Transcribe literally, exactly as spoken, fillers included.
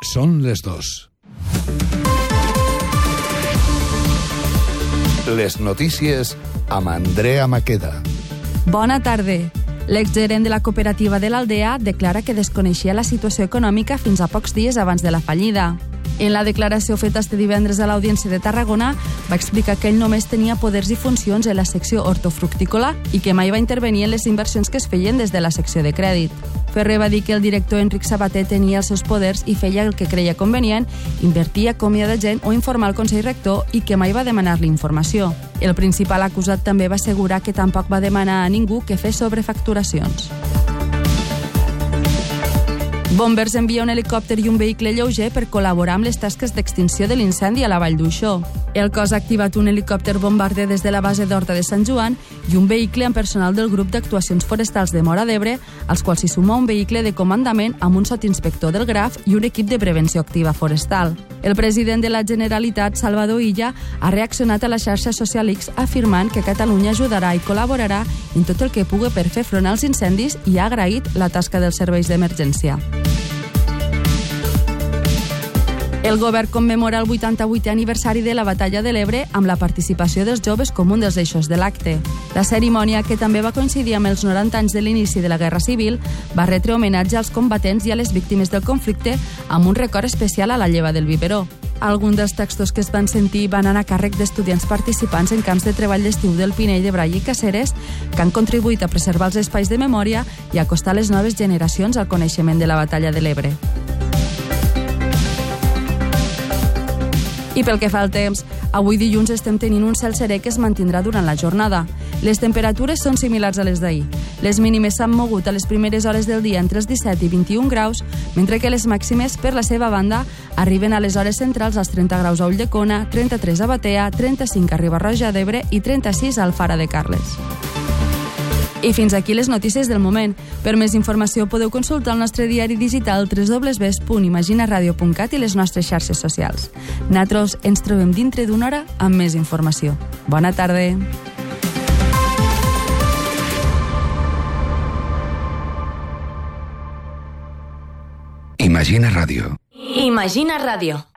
Són les dos. Les notícies amb Andrea Maqueda. Bona tarda. L'exgerent de la cooperativa de l'Aldea declara que desconeixia la situació econòmica fins a pocs dies abans de la fallida. En la declaració feta este divendres a l'Audiència de Tarragona, va explicar que ell només tenia poders i funcions en la secció hortofructícola i que mai va intervenir en les inversions que es feien des de la secció de crèdit. Ferrer va dir que el director Enric Sabater tenia els seus poders i feia el que creia convenient, invertia, acomiadar gent o informar el Consell Rector i que mai va demanar-li informació. El principal acusat també va assegurar que tampoc va demanar a ningú que fes sobrefacturacions. Bombers envia un helicòpter i un vehicle lleuger per col·laborar amb les tasques d'extinció de l'incendi a la Vall d'Uixó. El cos ha activat un helicòpter bombarder des de la base d'Horta de Sant Joan i un vehicle amb personal del grup d'actuacions forestals de Móra d'Ebre, als quals s'hi suma un vehicle de comandament amb un sotinspector del Graf i un equip de prevenció activa forestal. El president de la Generalitat, Salvador Illa, ha reaccionat a la xarxa social X afirmant que Catalunya ajudarà i col·laborarà en tot el que pugui per fer front als incendis i ha agraït la tasca dels serveis d'emergència. El govern commemora el vuitanta-vuitè aniversari de la Batalla de l'Ebre amb la participació dels joves com un dels eixos de l'acte. La cerimònia, que també va coincidir amb els noranta anys de l'inici de la Guerra Civil, va retre homenatge als combatents i a les víctimes del conflicte amb un record especial a la lleva del biberó. Alguns dels textos que es van sentir van anar a càrrec d'estudiants participants en camps de treball d'estiu del Pinell de Brai i Caceres, que han contribuït a preservar els espais de memòria i a acostar les noves generacions al coneixement de la Batalla de l'Ebre. I pel que fa al temps, avui dilluns estem tenint un cel serè que es mantindrà durant la jornada. Les temperatures són similars a les d'ahir. Les mínimes s'han mogut a les primeres hores del dia entre els disset i vint-i-un graus, mentre que les màximes, per la seva banda, arriben a les hores centrals als trenta graus a Ulldecona, trenta-tres a Batea, trenta-cinc a Riba-roja d'Ebre i trenta-sis a Alfara de Carles. I fins aquí les notícies del moment. Per més informació podeu consultar el nostre diari digital w w w punt imaginaradio punt cat i les nostres xarxes socials. Nosaltres ens trobem dintre d'una hora amb més informació. Bona tarda. Imagina Ràdio. Imagina Ràdio.